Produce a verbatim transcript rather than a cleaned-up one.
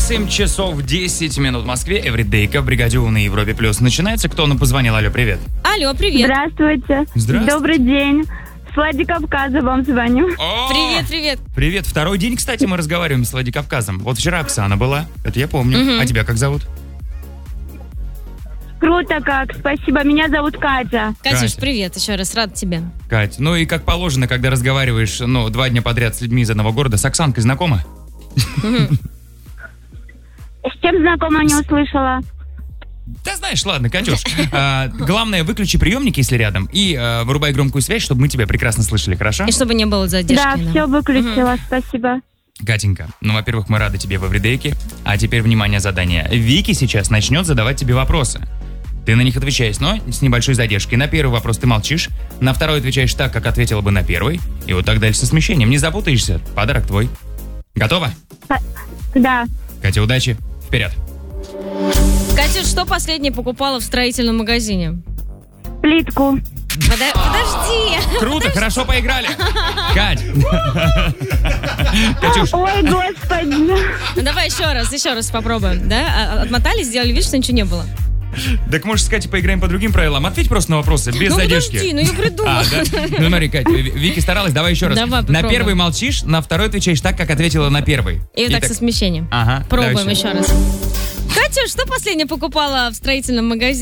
восемь часов десять минут в Москве. Эвридейка в бригаде У на Европе Плюс. Начинается. Кто нам позвонил? Алло, привет. Алло, привет. Здравствуйте. Здравствуйте. Добрый день. С Владикавказа вам звоню. О! Привет, привет. Привет. Второй день, кстати, мы разговариваем с Владикавказом. Вот вчера Оксана была. Это я помню. Мгм. А тебя как зовут? Круто как, спасибо. Меня зовут Катя. Катюш, Катя. привет, еще раз, рад тебе. Кать. Ну и как положено, когда разговариваешь, ну, два дня подряд с людьми из одного города. С Оксанкой знакома? С чем знакома, не услышала. Да знаешь, ладно, Катюш. а, главное, выключи приемник, если рядом, и а, вырубай громкую связь, чтобы мы тебя прекрасно слышали, хорошо? И чтобы не было задержки. Да, все выключила, спасибо. Катенька, ну, во-первых, мы рады тебе в Эвридейке. А теперь, внимание, задание. Вики сейчас начнет задавать тебе вопросы. Ты на них отвечаешь, но с небольшой задержкой. На первый вопрос ты молчишь, на второй отвечаешь так, как ответила бы на первый. И вот так дальше со смещением. Не запутаешься, подарок твой. Готова? Да. Катя, удачи. Вперед. Катюш, что последнее покупала в строительном магазине? Плитку. Подо- Подожди. Круто, хорошо поиграли. Кать. Катюш, Ой, господи. Ну давай еще раз, еще раз попробуем, да? А- Отмотали, сделали вид, что ничего не было. так может с Катей поиграем по другим правилам? Ответь просто на вопросы, без Ну задержки. подожди, ну я придумала. А, да? Ну смотри, Кать, Ви- Вики старалась, давай еще раз. Давай, на попробуем. первый молчишь, на второй отвечаешь так, как ответила на первый. И вот так со смещением. Ага. Пробуем давай еще раз. Катюш, что последнее покупала в строительном магазине?